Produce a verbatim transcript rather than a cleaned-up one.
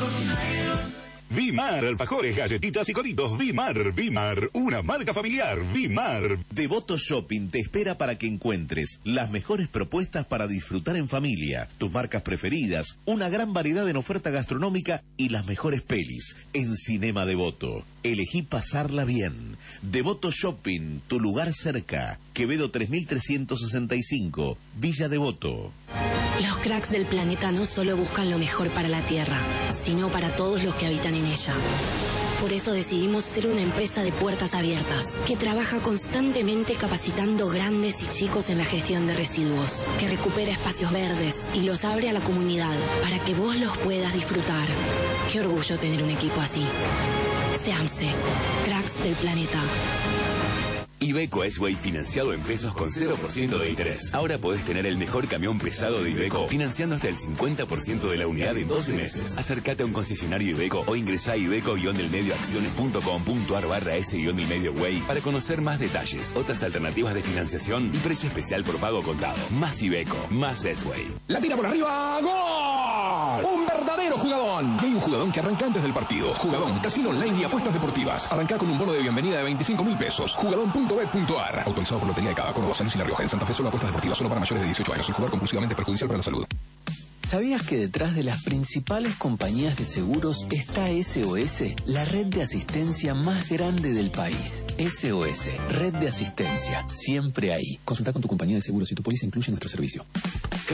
Vimar, alfajores, galletitas y coditos. Vimar, Vimar, una marca familiar. Vimar. Devoto Shopping te espera para que encuentres las mejores propuestas para disfrutar en familia, tus marcas preferidas, una gran variedad en oferta gastronómica y las mejores pelis en Cinema Devoto. Elegí pasarla bien. Devoto Shopping, tu lugar cerca. Quevedo tres mil trescientos sesenta y cinco, Villa Devoto. Los cracks del planeta no solo buscan lo mejor para la Tierra, sino para todos los que habitan en ella. Por eso decidimos ser una empresa de puertas abiertas, que trabaja constantemente capacitando grandes y chicos en la gestión de residuos, que recupera espacios verdes y los abre a la comunidad para que vos los puedas disfrutar. Qué orgullo tener un equipo así. Seamse, cracks del planeta. Iveco S-Way financiado en pesos con cero por ciento de interés. Ahora podés tener el mejor camión pesado de Iveco financiando hasta el cincuenta por ciento de la unidad en doce meses. Acércate a un concesionario Iveco o ingresá a iveco-delmedioacciones.com.ar barra S-Delmedio-Way para conocer más detalles, otras alternativas de financiación y precio especial por pago contado. Más Iveco, más S-Way. La tira por arriba, ¡gol! Un verdadero jugadón. Y hay un jugadón que arranca antes del partido. Jugadón, casino online y apuestas deportivas. Arrancá con un bono de bienvenida de veinticinco mil pesos. Jugadón punto bet punto ar. Autorizado por Lotería de Cava, Córdoba, San Luis y La Rioja. En Santa Fe solo apuestas deportivas, solo para mayores de dieciocho años. El jugar compulsivamente es perjudicial para la salud. ¿Sabías que detrás de las principales compañías de seguros está S O S, la red de asistencia más grande del país? S O S, red de asistencia, siempre ahí. Consulta con tu compañía de seguros si tu póliza incluye nuestro servicio.